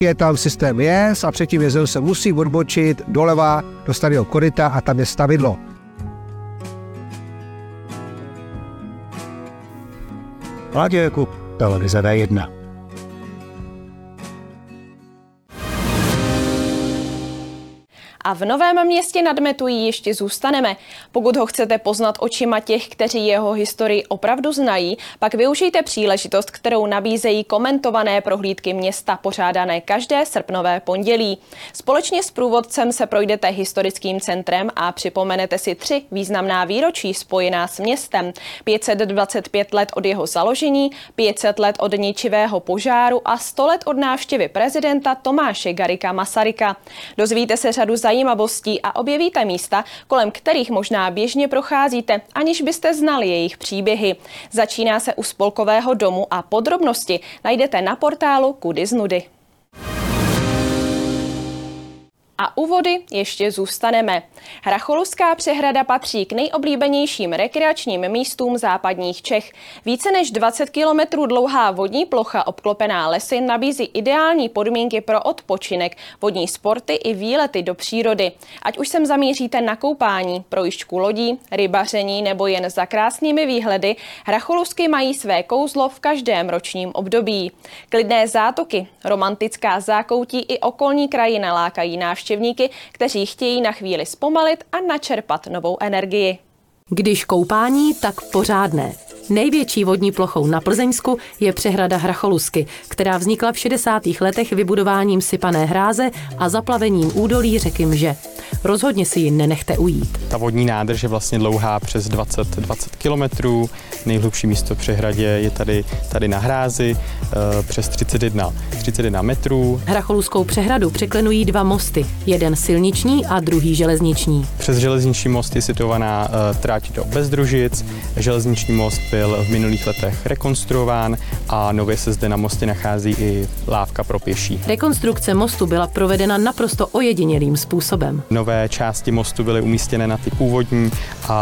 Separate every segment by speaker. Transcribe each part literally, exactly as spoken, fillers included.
Speaker 1: Je tam systém jez a před tím jezem se musí odbočit doleva do starého koryta a tam je stavidlo. Mladěku, televize D jedna.
Speaker 2: A v Novém Městě nad Metují ještě zůstaneme. Pokud ho chcete poznat očima těch, kteří jeho historii opravdu znají, pak využijte příležitost, kterou nabízejí komentované prohlídky města, pořádané každé srpnové pondělí. Společně s průvodcem se projdete historickým centrem a připomenete si tři významná výročí spojená s městem. pět set dvacet pět let od jeho založení, pět set let od ničivého požáru a sto let od návštěvy prezidenta Tomáše Garrigua Masaryka. Dozvíte se řadu zajímavostí a objevíte místa, kolem kterých možná běžně procházíte, aniž byste znali jejich příběhy. Začíná se u Spolkového domu a podrobnosti najdete na portálu Kudy z nudy. A u vody ještě zůstaneme. Hracholská přehrada patří k nejoblíbenějším rekreačním místům západních Čech. Více než dvacet kilometrů dlouhá vodní plocha obklopená lesy nabízí ideální podmínky pro odpočinek, vodní sporty i výlety do přírody. Ať už sem zamíříte na koupání, projížďku lodí, rybaření nebo jen za krásnými výhledy, Hracholusky mají své kouzlo v každém ročním období. Klidné zátoky, romantická zákoutí i okolní krajina lákají návštěvníky, kteří chtějí na chvíli zpomalit a načerpat novou energii.
Speaker 3: Když koupání, tak pořádné. Největší vodní plochou na Plzeňsku je přehrada Hracholusky, která vznikla v šedesátých letech vybudováním sypané hráze a zaplavením údolí řeky Mže. Rozhodně si ji nenechte ujít.
Speaker 4: Ta vodní nádrž je vlastně dlouhá přes dvacet, dvacet kilometrů. Nejhlubší místo přehradě je tady, tady na hrázi e, přes třicet jedna, třicet jedna metrů.
Speaker 3: Hracholuskou přehradu překlenují dva mosty, jeden silniční a druhý železniční.
Speaker 4: Přes železniční most je situovaná e, trať do Bezdružic. Železniční most byl v minulých letech rekonstruován a nově se zde na mostě nachází i lávka pro pěší.
Speaker 3: Rekonstrukce mostu byla provedena naprosto ojedinělým způsobem.
Speaker 4: Nové části mostu byly umístěné na ty původní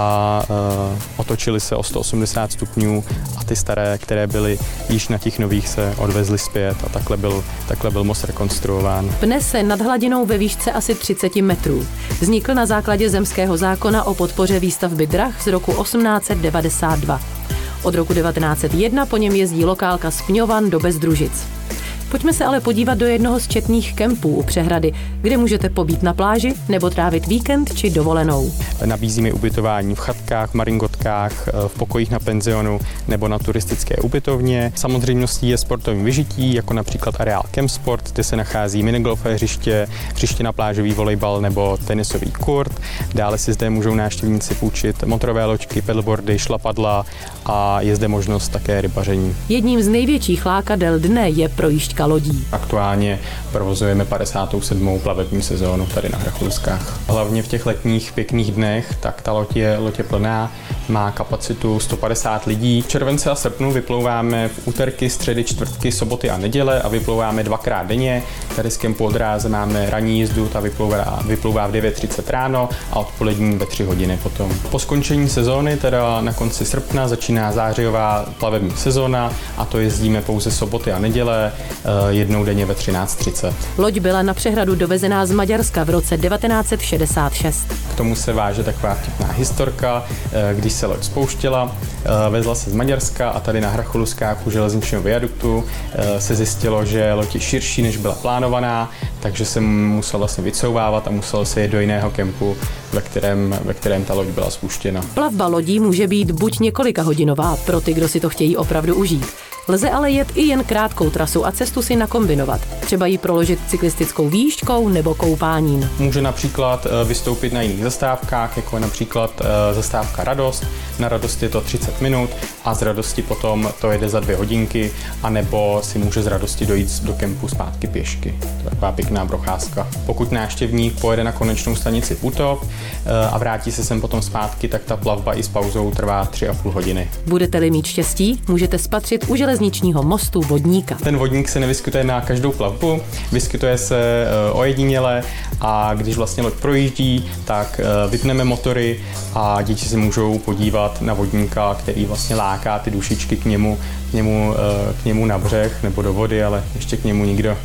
Speaker 4: a e, otočily se o sto osmdesát stupňů a ty staré, které byly již na těch nových, se odvezly zpět a takhle byl, takhle byl most rekonstruován.
Speaker 3: Pne se nad hladinou ve výšce asi třicet metrů. Vznikl na základě zemského zákona o podpoře výstavby drah z roku osmnáct set devadesát dva. Od roku devatenáct set jedna po něm jezdí lokálka z Pňovan do Bezdružic. Pojďme se ale podívat do jednoho z četných kempů u přehrady, kde můžete pobít na pláži nebo trávit víkend či dovolenou.
Speaker 4: Nabízíme ubytování v chatkách, maringotkách, v pokojích na penzionu nebo na turistické ubytovně. Samozřejmostí je sportovní vyžití, jako například areál Camp Sport, kde se nachází minigolfové hřiště, hřiště na plážový volejbal nebo tenisový kurt. Dále si zde můžou návštěvníci půjčit motorové loďky, pedalboardy, šlapadla a je zde možnost také rybaření.
Speaker 3: Jedním z největších lákadel dne je projížďka lodí.
Speaker 4: Aktuálně provozujeme padesátou sedmou plavební sezónu tady na Hracholuskách. Hlavně v těch letních pěkných dnech, tak ta loď je, loď je plná, má kapacitu sto padesát lidí. V červenci a srpnu vyplouváme v úterky, středy, čtvrtky, soboty a neděle a vyplouváme dvakrát denně. Tady z kempu Odráze máme ranní jízdu, ta vyplouvá, vyplouvá v devět třicet ráno a odpolední ve tři hodiny potom. Po skončení sezóny, teda na konci srpna, začíná zářijová plavební sezóna a to jezdíme pouze soboty a neděle, jednou denně ve třináct třicet.
Speaker 3: Loď byla na přehradu dovezená z Maďarska v roce devatenáct set šedesát šest.
Speaker 4: K tomu se váže taková vtipná historka, když se loď spouštěla, vezla se z Maďarska a tady na Hracholuskách u železničního viaduktu se zjistilo, že loď je širší, než byla plánovaná, takže se musel vlastně vycouvávat a musel se jet do jiného kempu, ve kterém, ve kterém ta loď byla spuštěna.
Speaker 3: Plavba lodí může být buď několika hodinová pro ty, kdo si to chtějí opravdu užít. Lze ale jet i jen krátkou trasu a cestu si nakombinovat. Třeba ji proložit cyklistickou výšťkou nebo koupáním.
Speaker 4: Může například vystoupit na jiných zastávkách, jako je například zastávka Radost. Na Radost je to třicet minut a z Radosti potom to jede za dvě hodinky, anebo si může z Radosti dojít do kempu zpátky pěšky. To je taková pěkná procházka. Pokud návštěvník pojede na konečnou stanici Putov a vrátí se sem potom zpátky, tak ta plavba i s pauzou trvá tři a půl hodiny.
Speaker 3: Budete-li mít štěstí, můžete spatřit u železničního mostu vodníka.
Speaker 4: Ten vodník se nevyskytuje na každou plavbu, vyskytuje se ojediněle a když vlastně loď projíždí, tak vypneme motory a děti se můžou podívat na vodníka, který vlastně láká ty dušičky k němu, k němu, k němu na břeh nebo do vody, ale ještě k němu nikdo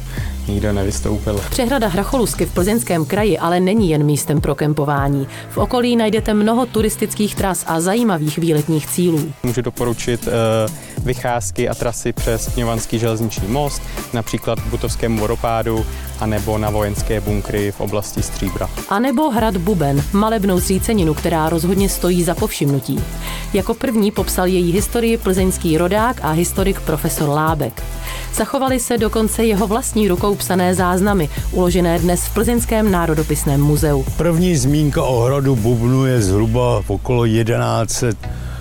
Speaker 4: nikdo nevystoupil.
Speaker 3: Přehrada Hracholusky v Plzeňském kraji ale není jen místem pro kempování. V okolí najdete mnoho turistických tras a zajímavých výletních cílů.
Speaker 4: Můžu doporučit uh, vycházky a trasy přes Kněvanský železniční most, například k Butovskému vodopádu, anebo na vojenské bunkry v oblasti Stříbra.
Speaker 3: A nebo hrad Buben, malebnou zříceninu, která rozhodně stojí za povšimnutí. Jako první popsal její historii plzeňský rodák a historik profesor Lábek. Zachovaly se dokonce jeho vlastní rukou psané záznamy, uložené dnes v Plzeňském národopisném muzeu.
Speaker 5: První zmínka o hradu Bubnu je zhruba v okolo jedenáct set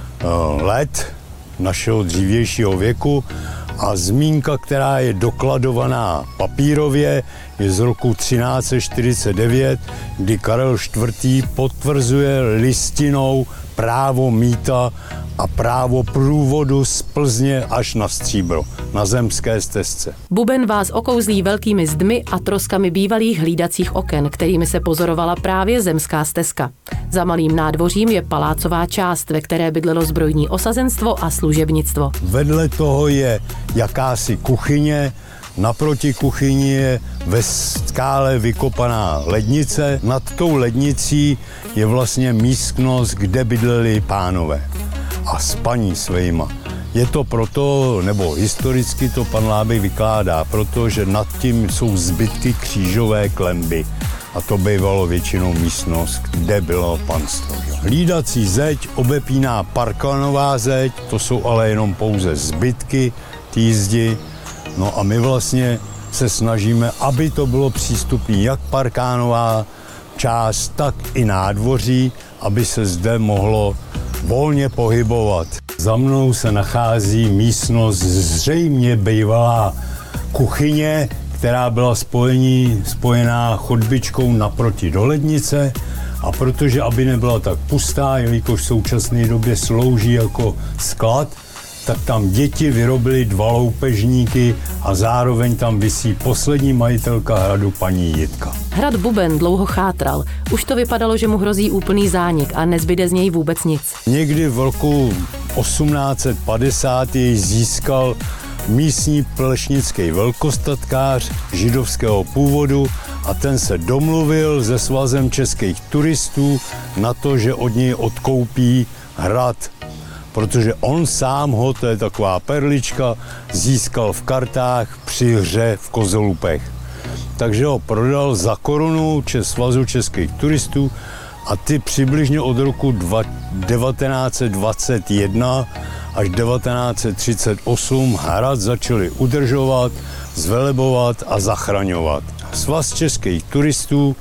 Speaker 5: let našeho dřívějšího věku a zmínka, která je dokladovaná papírově, je z roku třináct set čtyřicet devět, kdy Karel čtvrtý potvrzuje listinou právo mýta a právo průvodu z Plzně až na Stříbro, na zemské stezce.
Speaker 3: Buben vás okouzlí velkými zdmi a troskami bývalých hlídacích oken, kterými se pozorovala právě zemská stezka. Za malým nádvořím je palácová část, ve které bydlelo zbrojní osazenstvo a služebnictvo.
Speaker 5: Vedle toho je jakási kuchyně, naproti kuchyni je ve skále vykopaná lednice. Nad tou lednicí je vlastně místnost, kde bydleli pánové a s paní svejma. Je to proto, nebo historicky to pan Lábek vykládá, protože nad tím jsou zbytky křížové klenby. A to bývalo většinou místnost, kde bylo panstvo. Hlídací zeď obepíná parkanová zeď, to jsou ale jenom pouze zbytky té zdi. No a my vlastně se snažíme, aby to bylo přístupné jak parkánová část, tak i nádvoří, aby se zde mohlo volně pohybovat. Za mnou se nachází místnost zřejmě bývalá kuchyně, která byla spojení, spojená chodbičkou naproti do lednice a protože, aby nebyla tak pustá, jelikož v současné době slouží jako sklad, tak tam děti vyrobily dva loupežníky a zároveň tam visí poslední majitelka hradu paní Jitka.
Speaker 3: Hrad Buben dlouho chátral. Už to vypadalo, že mu hrozí úplný zánik a nezbyde z něj vůbec nic.
Speaker 5: Někdy v roku osmnáct set padesát jej získal místní plešnický velkostatkář židovského původu a ten se domluvil se Svazem českých turistů na to, že od něj odkoupí hrad, protože on sám ho, to je taková perlička, získal v kartách při hře v Kozolupech. Takže ho prodal za korunu Svazu českých turistů a ty přibližně od roku devatenáct set dvacet jedna až devatenáct set třicet osm hrad začali udržovat, zvelebovat a zachraňovat. Svaz českých turistů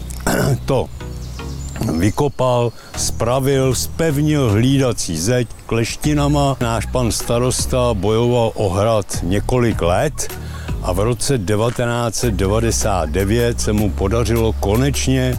Speaker 5: to vykopal, spravil, zpevnil hlídací zeď kleštinama. Náš pan starosta bojoval o hrad několik let a v roce devatenáct set devadesát devět se mu podařilo konečně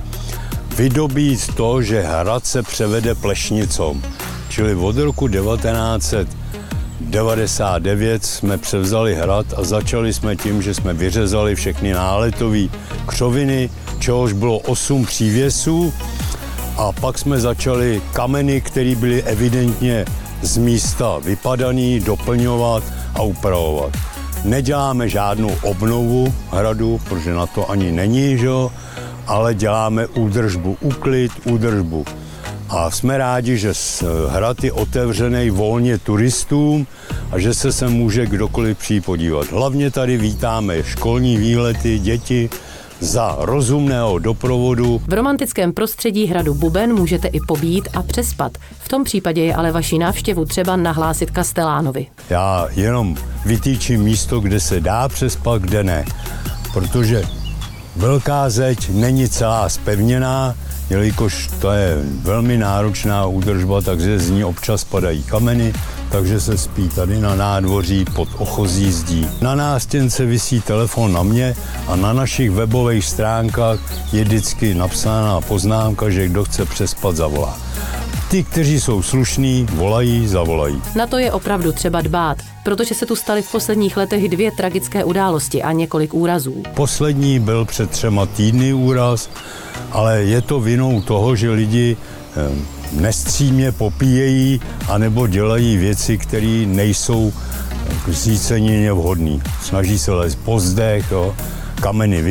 Speaker 5: vydobít to, že hrad se převede plešnicom. Čili od roku devatenáct set devadesát devět jsme převzali hrad a začali jsme tím, že jsme vyřezali všechny náletové křoviny, čehož bylo osm přívěsů a pak jsme začali kameny, které byly evidentně z místa vypadaný, doplňovat a upravovat. Neděláme žádnou obnovu hradu, protože na to ani není, že? Ale děláme údržbu, úklid, údržbu. A jsme rádi, že hrad je otevřený volně turistům a že se sem může kdokoliv přijít podívat. Hlavně tady vítáme školní výlety, děti za rozumného doprovodu.
Speaker 3: V romantickém prostředí hradu Buben můžete i pobít a přespat. V tom případě je ale vaši návštěvu třeba nahlásit kastelánovi.
Speaker 5: Já jenom vytýčím místo, kde se dá přespat, kde ne. Protože velká zeď není celá zpevněná, jelikož to je velmi náročná údržba, takže z ní občas padají kameny, takže se spí tady na nádvoří pod ochozí zdí. Na nástěnce visí telefon na mě a na našich webových stránkách je vždycky napsána poznámka, že kdo chce přespat, zavolá. Ti, kteří jsou slušní, volají, zavolají.
Speaker 3: Na to je opravdu třeba dbát, protože se tu staly v posledních letech dvě tragické události a několik úrazů.
Speaker 5: Poslední byl před třema týdny úraz, ale je to vinou toho, že lidi nestřímě popíjejí anebo dělají věci, které nejsou k zřícenině vhodné. Snaží se lézt po zdech, jo. kameny